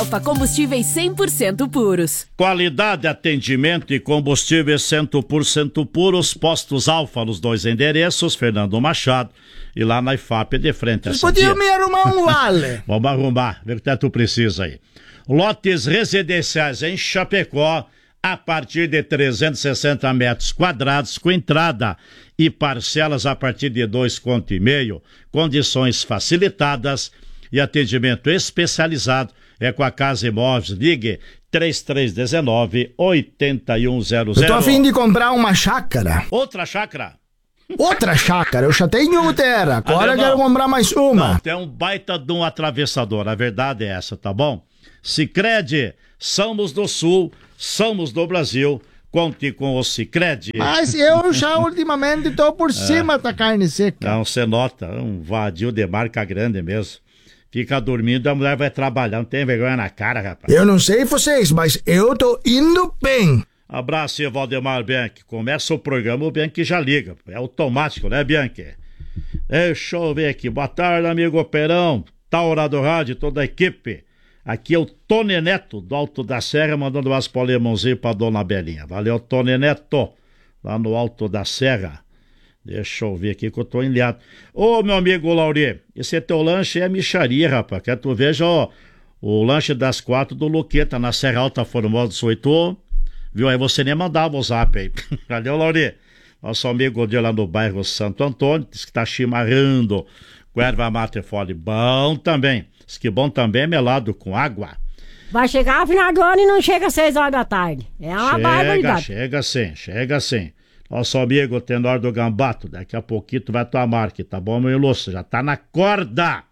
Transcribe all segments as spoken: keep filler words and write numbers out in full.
Combustíveis cem por cento puros. Qualidade, atendimento e combustíveis cem por cento puros. Postos Alfa nos dois endereços, Fernando Machado e lá na I F A P de frente. Vocês podiam me arrumar um vale. Vamos arrumar, ver o que tu precisa aí. Lotes residenciais em Chapecó, a partir de trezentos e sessenta metros quadrados, com entrada e parcelas a partir de dois conto e meio, condições facilitadas e atendimento especializado. É com a Casa Imóveis, ligue três três um nove, oito um zero zero. Eu tô a fim de comprar uma chácara. Outra chácara? Outra chácara, eu já tenho terra, agora Alemão, quero comprar mais uma. Não, tem um baita de um atravessador, a verdade é essa, tá bom? Sicredi, somos do Sul, somos do Brasil, conte com o Sicredi. Mas eu já ultimamente tô por cima é. da carne seca. Não, você nota, um vadio de marca grande mesmo. Fica dormindo, a mulher vai trabalhar, não tem vergonha na cara, rapaz. Eu não sei vocês, mas eu tô indo bem. Abraço, Valdemar Bianchi. Começa o programa, o Bianchi já liga. É automático, né, Bianchi? Deixa eu ver aqui. Boa tarde, amigo Perão, Taura do Rádio, toda a equipe. Aqui é o Tony Neto, do Alto da Serra, mandando umas pro alemãozinho pra Dona Belinha. Valeu, Tony Neto, lá no Alto da Serra. Deixa eu ver aqui que eu tô enliado. Ô, meu amigo Lauri, esse teu lanche é micharia, rapaz. Quer tu veja, ó, o lanche das quatro do Luqueta, na Serra Alta Formosa do Soito. Viu? Aí você nem mandava o zap aí. Valeu, Lauri. Nosso amigo de lá no bairro Santo Antônio, diz que tá chimarrando com erva mate fole. Bom também. Diz que bom também é melado com água. Vai chegar ao final do ano e não chega às seis horas da tarde. É uma barbaridade. Chega, chega sim, chega sim. Nosso amigo Tenor do Gambato, daqui a pouquinho tu vai tomar aqui, tá bom, meu ilustre? Já tá na corda.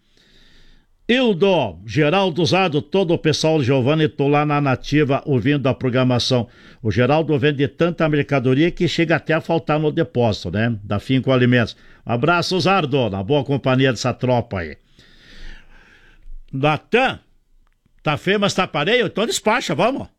Hildo, Geraldo Zado, todo o pessoal de Giovanni, tô lá na Nativa ouvindo a programação. O Geraldo vende tanta mercadoria que chega até a faltar no depósito, né? Da Finco Alimentos. Um abraço, Zardo, na boa companhia dessa tropa aí. Natan, tá feio, mas tá pareio? Então despacha, vamos.